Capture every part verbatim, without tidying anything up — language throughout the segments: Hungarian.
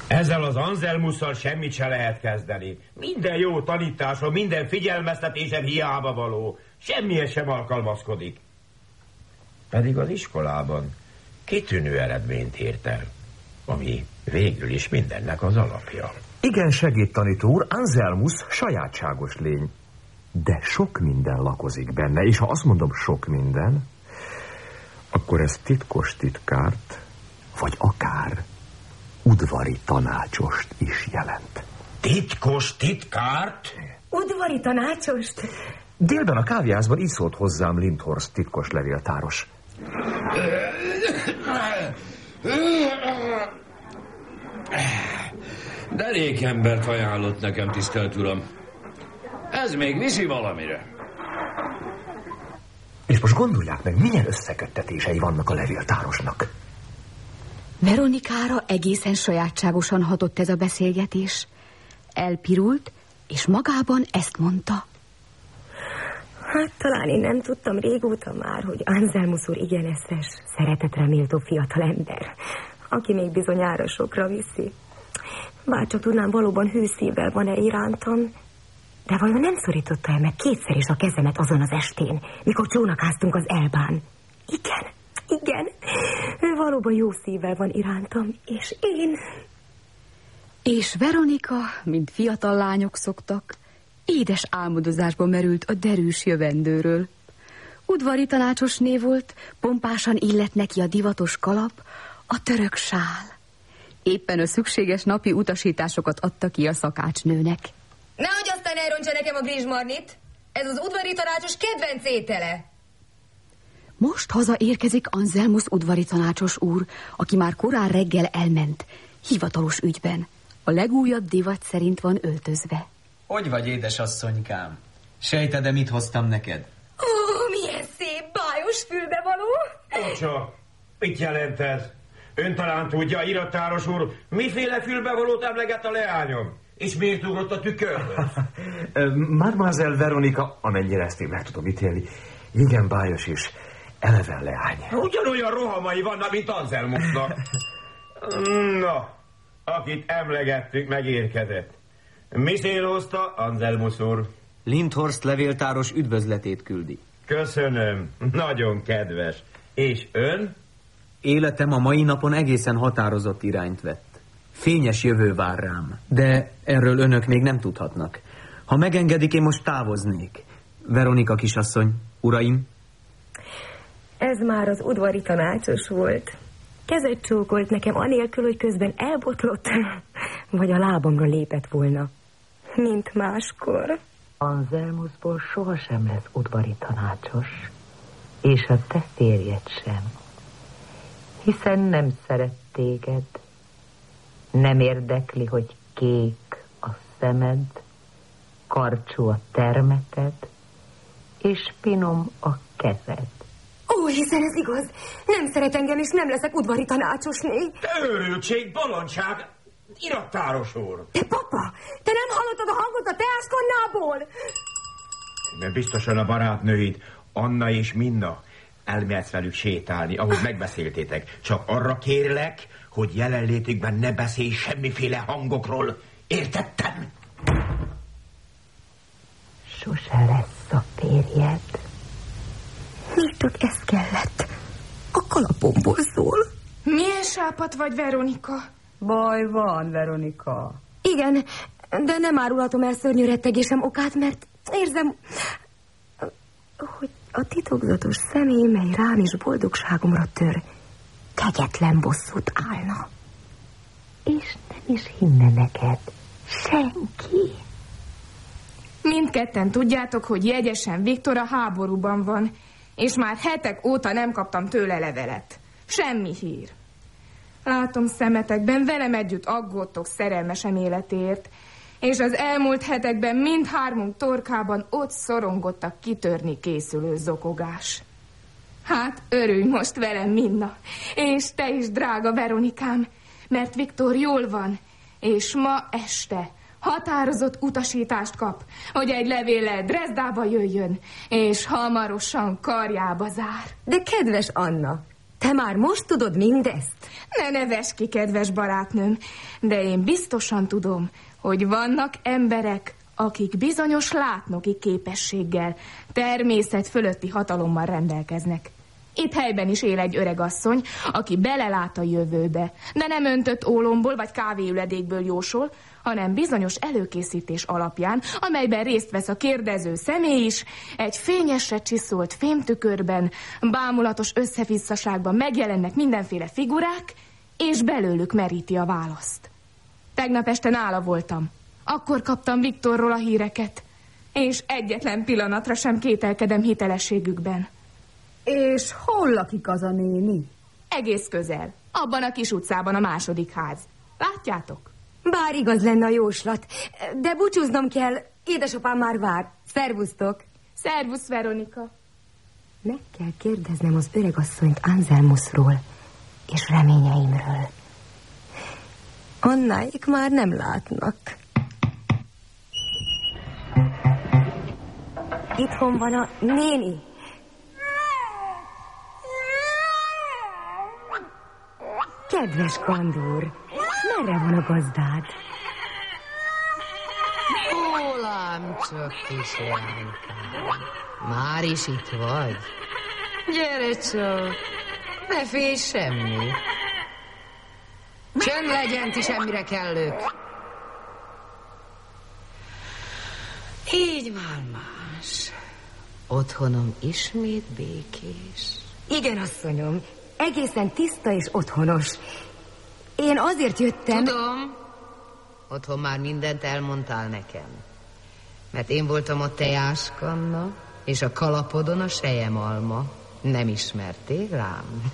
Ezzel az Anselmusszal semmit se lehet kezdeni. Minden jó tanításon, minden figyelmeztetésen hiába való. Semmihez sem alkalmazkodik. Pedig az iskolában kitűnő eredményt ért el, ami végül is mindennek az alapja. Igen, segít, tanító úr, Anselmus sajátságos lény. De sok minden lakozik benne, és ha azt mondom sok minden, akkor ez titkos titkárt, vagy akár udvari tanácsost is jelent. Titkos titkárt? Udvari tanácsost? Délben a kávéházban így szólt hozzám Lindhorst titkos levéltáros. Derék embert ajánlott nekem, tisztelt uram. Ez még viszi valamire. És most gondolják meg, milyen összeköttetései vannak a levéltárosnak. Veronikára egészen sajátságosan hatott ez a beszélgetés. Elpirult, és magában ezt mondta. Hát talán én nem tudtam régóta már, hogy Anselmus úr igen eszes, szeretetre méltó fiatalember, aki még bizonyára sokra viszi. Bár csak tudnám, valóban hőszívvel van-e irántam, de valóban nem szorította el meg kétszer is a kezemet azon az estén, mikor csónakáztunk az Elbán. Igen, igen, ő valóban jó szívvel van irántam, és én... És Veronika, mint fiatal lányok szoktak, édes álmodozásba merült a derűs jövendőről. Udvari tanácsosné volt, pompásan illett neki a divatos kalap, a török sál. Éppen a szükséges napi utasításokat adta ki a szakácsnőnek. Nehogy aztán elrontsa nekem a grizsmarnit! Ez az udvari tanácsos kedvenc étele! Most hazaérkezik Anselmus udvari tanácsos úr, aki már korán reggel elment, hivatalos ügyben. A legújabb divat szerint van öltözve. Hogy vagy, édesasszonykám? Sejted-e, mit hoztam neked? Ó, milyen szép, bájos fülbevaló! Ocsa, mit jelent ez? Ön talán tudja, irattáros úr, miféle fülbevalót emleget a leányom? És miért ugrott a tükörhöz? Mademoiselle Veronika, amennyire ezt én meg tudom ítélni, igen bájos és eleven leány. Ugyanolyan rohamai vannak, mint Anselmusnak. Na, akit emlegettük, megérkezett. Mi szélozta, Anselmus úr? Lindhorst levéltáros üdvözletét küldi. Köszönöm, nagyon kedves. És ön? Életem a mai napon egészen határozott irányt vett. Fényes jövő vár rám, de erről önök még nem tudhatnak. Ha megengedik, én most távoznék. Veronika kisasszony, uraim. Ez már az udvari tanácsos volt. Kezet csókolt nekem anélkül, hogy közben elbotlott, vagy a lábamra lépett volna. Mint máskor. Anselmusból sohasem lesz udvari tanácsos, és a te férjed sem. Hiszen nem szeret téged. Nem érdekli, hogy kék a szemed, karcsú a termeted, és finom a kezed. Ó, hiszen ez igaz. Nem szeret engem, és nem leszek udvari tanácsosné. Te őrültség, bolondság, irattáros úr. Te papa, te nem hallottad a hangot a teáskannából? Mert biztosan a barátnőid, Anna és Minna, elmehetsz velük sétálni, ahogy megbeszéltétek. Csak arra kérlek, hogy jelenlétükben ne beszélj semmiféle hangokról. Értettem? Sose lesz a férjed. Még csak ez kellett. A kalapomból szól. Milyen sápat vagy, Veronika? Baj van, Veronika. Igen, de nem árulhatom el szörnyű rettegésem okát, mert érzem, hogy a titokzatos személy, mely rám is boldogságomra tör, kegyetlen bosszút állna. És nem is hinne neked senki. Mindketten tudjátok, hogy jegyesen Viktor a háborúban van, és már hetek óta nem kaptam tőle levelet. Semmi hír. Látom szemetekben, velem együtt aggódtok szerelmesem életért, és az elmúlt hetekben mindhármunk torkában ott szorongottak kitörni készülő zokogás. Hát, örülj most velem, Minna, és te is, drága Veronikám, mert Viktor jól van, és ma este határozott utasítást kap, hogy egy levéllel Dresdába jöjjön, és hamarosan karjába zár. De kedves Anna, Te már most tudod mindezt? Ne neves ki, kedves barátnőm, de én biztosan tudom, hogy vannak emberek, akik bizonyos látnoki képességgel, természet fölötti hatalommal rendelkeznek. Itt helyben is él egy öregasszony, aki belelát a jövőbe, de nem öntött ólomból vagy kávéüledékből jósol, hanem bizonyos előkészítés alapján, amelyben részt vesz a kérdező személy is, egy fényesre csiszolt fémtükörben, bámulatos összevisszaságban megjelennek mindenféle figurák, és belőlük meríti a választ. Tegnap este nála voltam. Akkor kaptam Viktorról a híreket, és egyetlen pillanatra sem kételkedem hitelességükben. És hol lakik az a néni? Egész közel. Abban a kis utcában a második ház. Látjátok? Bár igaz lenne a jóslat, de búcsúznom kell, édesapám már vár. Szervusztok! Szervusz, Veronika! Meg kell kérdeznem az öregasszonyt Anselmusról és reményeimről. Annáik már nem látnak. Itthon van a néni. Kedves kandúr, merre van a gazdád? Hol ám csak, kislánykám, már is itt vagy? Gyere csak, ne félj semmi. Csönd legyen, ti semmire kellők. Így már más. Otthonom ismét békés. Igen, asszonyom, egészen tiszta és otthonos. Én azért jöttem... Tudom, otthon már mindent elmondtál nekem. Mert én voltam a tejáskanna, és a kalapodon a sejemalma. Nem ismertél rám?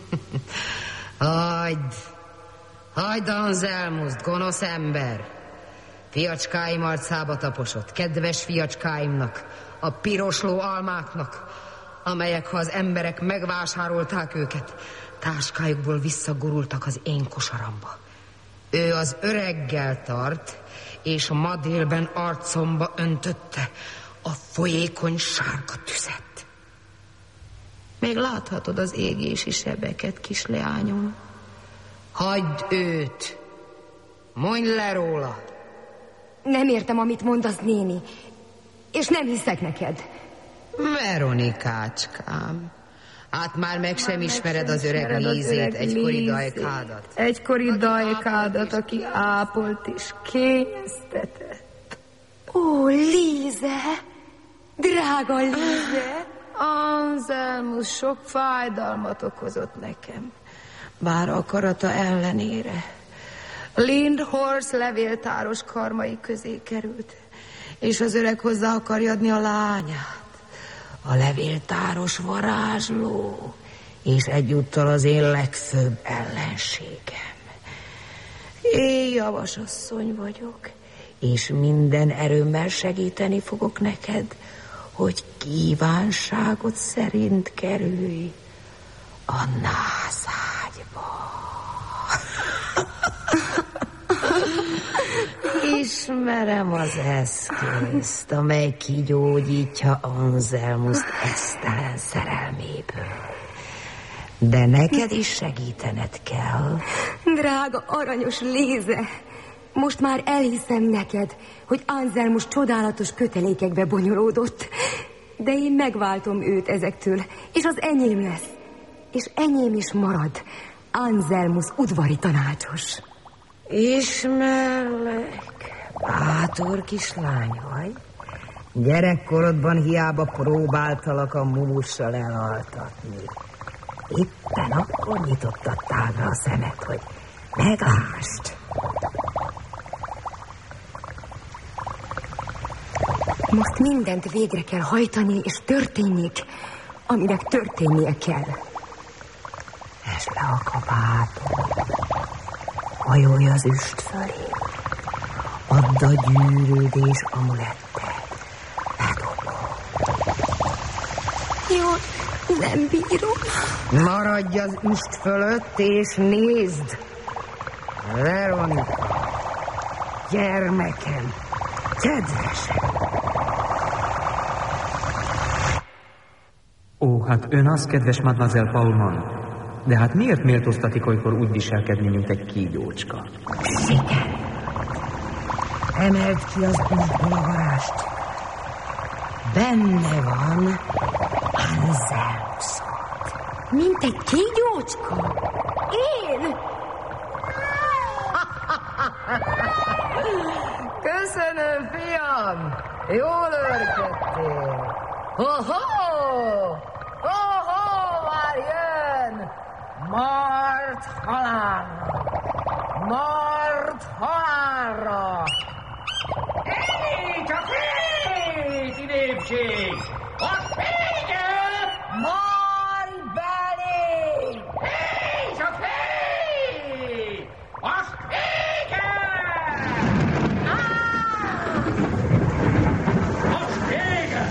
Hagyd, hagyd Anselmust, gonosz ember. Fiacskáim arcába taposott, kedves fiacskáimnak, a pirosló almáknak, amelyek, ha az emberek megvásárolták őket, táskájukból visszagurultak az én kosaramba. Ő az öreggel tart, és ma délben arcomba öntötte a folyékony sárga tüzet. Még láthatod az égési sebeket, kisleányom. Hagyd őt, mondj le róla. Nem értem, amit mondasz, néni, és nem hiszek neked. Veronikácskám, hát már meg sem ismered az öreg Lízét, egykori dajkádat. Egykori dajkádat, aki ápolt és kényeztetett. Ó, Líze! Drága Líze! Anselmus sok fájdalmat okozott nekem, bár akarata ellenére. Lindhorst levéltáros karmai közé került, és az öreg hozzá akarja adni a lányát. A levéltáros varázsló, és egyúttal az én legfőbb ellenségem. Én javasasszony vagyok, és minden erőmmel segíteni fogok neked, hogy kívánságod szerint kerülj a nászágyba. Ismerem az eszközt, amely kigyógyítja Anselmust esztelen szerelméből. De neked is segítened kell. Drága, aranyos Líze, most már elhiszem neked, hogy Anselmus csodálatos kötelékekbe bonyolódott. De én megváltom őt ezektől, és az enyém lesz. És enyém is marad. Anselmus udvari tanácsos. Ismerlek. Bátor kislány vagy. Gyerekkorodban hiába próbáltalak a mumussal elaltatni. Éppen akkor nyitottad tágra a szemed, hogy meglásd. Most mindent végre kell hajtani, és történjék, aminek történnie kell. Esd le a kabátod, hajolj az üst fölé, add a gyűrődés amulettet, bedobom. Jó, nem bírom. Maradj az üst fölött, és nézd! Veronika, gyermekem, kedvesem! Ó, hát ön az, kedves Mademoiselle Paulman, de hát miért méltóztatik olykor úgy viselkedni, mint egy kígyócska? Siker! Emeld ki az útból a varást. Benne van Anselmusod. Mint egy kígyócska? Én? Köszönöm, fiam! Jól örködtél! Ho-ho! Ho-ho! Már jön! Mart halálra! Mart halálra! Hé, csak hé, népség! Azt vége! Marj belé! Hé, csak hé! Azt vége! Azt vége!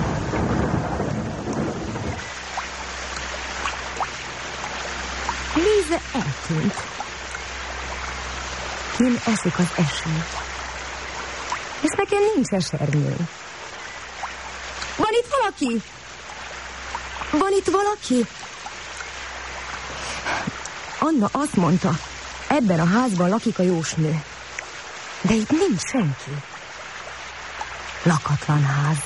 Líze eltűnt. Kim esik az eső. És nekem nincs esernyőm. Van itt valaki? Van itt valaki? Anna azt mondta, ebben a házban lakik a jósnő. De itt nincs senki. Lakatlan ház.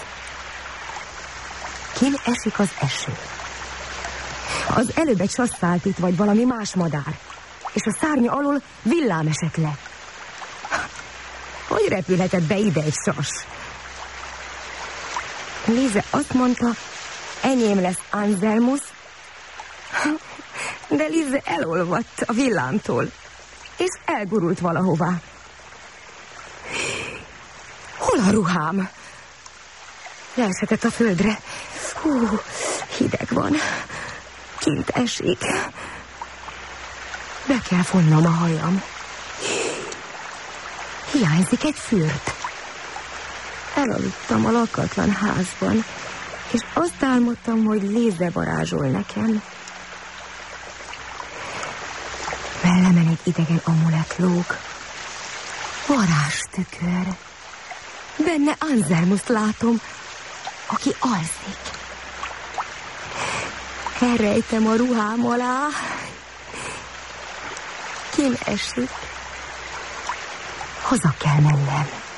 Kim esik az eső. Az előbb egy sasz szállt itt, vagy valami más madár. És a szárnya alól villám esett le. Hogy repülhetett be ide egy sas? Líze azt mondta, enyém lesz Anselmus, de Líze elolvadt a villámtól, és elgurult valahová. Hol a ruhám? Leesett a földre. Hú, hideg van. Kint esik. Be kell fonnom a hajam. Hiányzik egy fürt. Elaludtam a lakatlan házban, és azt álmodtam, hogy Líze varázsol nekem. Mellemen egy idegen amulett lóg. Varázstükör. Benne Anselmust látom, aki alszik. Elrejtem a ruhám alá. Kim esik. Haza kell mennem.